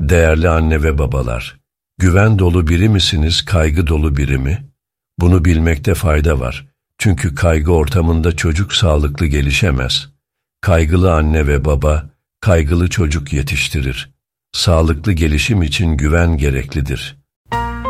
Değerli anne ve babalar, güven dolu biri misiniz, kaygı dolu biri mi? Bunu bilmekte fayda var. Çünkü kaygı ortamında çocuk sağlıklı gelişemez. Kaygılı anne ve baba, kaygılı çocuk yetiştirir. Sağlıklı gelişim için güven gereklidir.